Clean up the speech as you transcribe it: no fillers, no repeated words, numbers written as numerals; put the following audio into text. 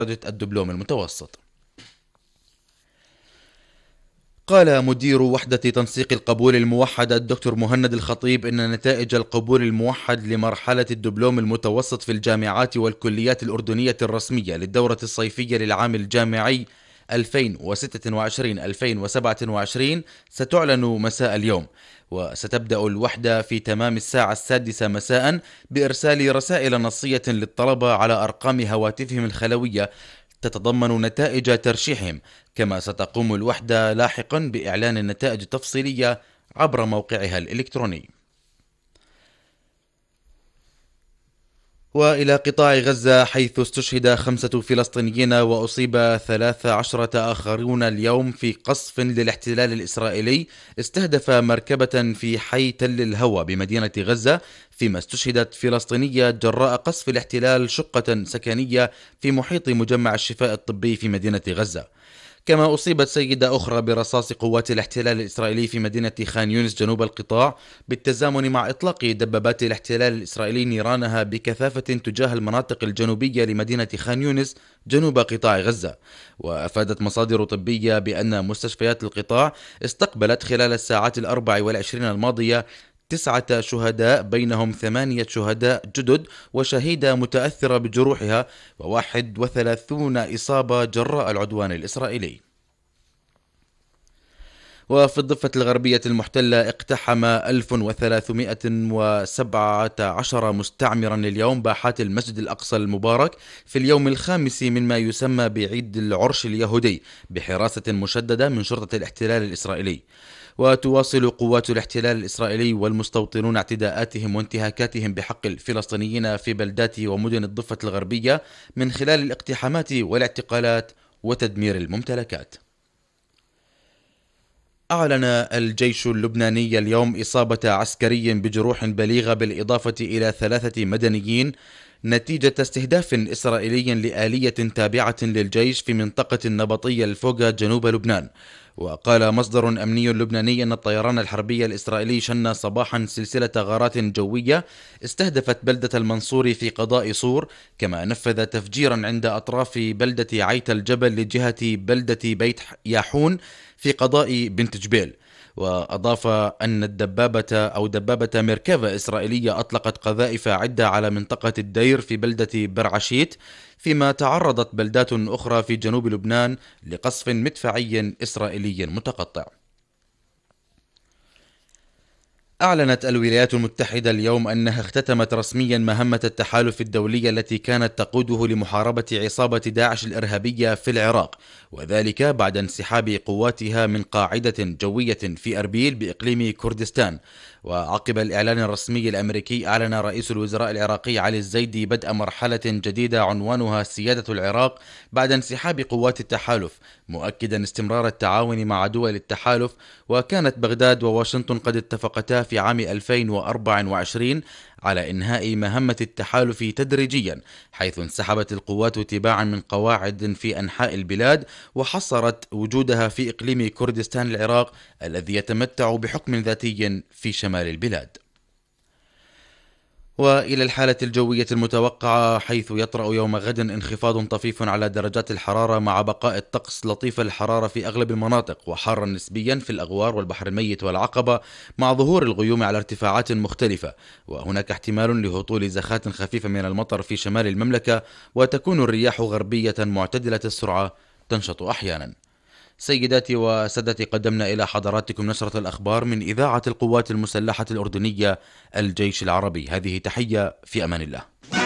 الدبلوم المتوسط. قال مدير وحدة تنسيق القبول الموحد الدكتور مهند الخطيب إن نتائج القبول الموحد لمرحلة الدبلوم المتوسط في الجامعات والكليات الأردنية الرسمية للدورة الصيفية للعام الجامعي 2026-2027 ستعلن مساء اليوم، وستبدأ الوحدة في تمام الساعة 6 مساء بإرسال رسائل نصية للطلبة على أرقام هواتفهم الخلوية تتضمن نتائج ترشيحهم، كما ستقوم الوحدة لاحقا بإعلان النتائج التفصيلية عبر موقعها الإلكتروني. وإلى قطاع غزة، حيث استشهد 5 فلسطينيين وأصيب 13 آخرون اليوم في قصف للاحتلال الإسرائيلي استهدف مركبة في حي تل الهوى بمدينة غزة، فيما استشهدت فلسطينية جراء قصف الاحتلال شقة سكنية في محيط مجمع الشفاء الطبي في مدينة غزة. كما أصيبت سيدة أخرى برصاص قوات الاحتلال الإسرائيلي في مدينة خان يونس جنوب القطاع، بالتزامن مع إطلاق دبابات الاحتلال الإسرائيلي نيرانها بكثافة تجاه المناطق الجنوبية لمدينة خان يونس جنوب قطاع غزة. وأفادت مصادر طبية بأن مستشفيات القطاع استقبلت خلال الساعات 24 الماضية 9 شهداء، بينهم 8 شهداء جدد وشهيدة متأثرة بجروحها، و31 إصابة جراء العدوان الإسرائيلي. وفي الضفة الغربية المحتلة اقتحم 1317 مستعمرا اليوم باحات المسجد الأقصى المبارك في اليوم الخامس مما يسمى بعيد العرش اليهودي بحراسة مشددة من شرطة الاحتلال الإسرائيلي. وتواصل قوات الاحتلال الإسرائيلي والمستوطنون اعتداءاتهم وانتهاكاتهم بحق الفلسطينيين في بلدات ومدن الضفة الغربية من خلال الاقتحامات والاعتقالات وتدمير الممتلكات. أعلن الجيش اللبناني اليوم إصابة عسكري بجروح بليغة بالإضافة إلى 3 مدنيين نتيجة استهداف إسرائيلي لآلية تابعة للجيش في منطقة النبطية الفوغا جنوب لبنان. وقال مصدر أمني لبناني أن الطيران الحربي الإسرائيلي شن صباحا سلسلة غارات جوية استهدفت بلدة المنصور في قضاء صور، كما نفذ تفجيرا عند أطراف بلدة عيت الجبل لجهة بلدة بيت ياحون في قضاء بنت جبيل. وأضاف أن دبابة ميركافا إسرائيلية أطلقت قذائف عدة على منطقة الدير في بلدة برعشيت، فيما تعرضت بلدات أخرى في جنوب لبنان لقصف مدفعي إسرائيلي متقطع. أعلنت الولايات المتحدة اليوم أنها اختتمت رسميا مهمة التحالف الدولي التي كانت تقوده لمحاربة عصابة داعش الإرهابية في العراق، وذلك بعد انسحاب قواتها من قاعدة جوية في أربيل بإقليم كردستان. وعقب الإعلان الرسمي الأمريكي، أعلن رئيس الوزراء العراقي علي الزيدي بدء مرحلة جديدة عنوانها سيادة العراق بعد انسحاب قوات التحالف، مؤكدا استمرار التعاون مع دول التحالف. وكانت بغداد وواشنطن قد اتفقتا في عام 2024 على إنهاء مهمة التحالف تدريجيا، حيث انسحبت القوات تباعا من قواعد في أنحاء البلاد وحصرت وجودها في إقليم كردستان العراق الذي يتمتع بحكم ذاتي في شمال البلاد. وإلى الحالة الجوية المتوقعة، حيث يطرأ يوم غد انخفاض طفيف على درجات الحرارة مع بقاء الطقس لطيف الحرارة في أغلب المناطق، وحارا نسبيا في الأغوار والبحر الميت والعقبة مع ظهور الغيوم على ارتفاعات مختلفة. وهناك احتمال لهطول زخات خفيفة من المطر في شمال المملكة، وتكون الرياح غربية معتدلة السرعة تنشط أحيانا. سيداتي وسادتي، قدمنا إلى حضراتكم نشرة الأخبار من إذاعة القوات المسلحة الأردنية الجيش العربي. هذه تحية، في أمان الله.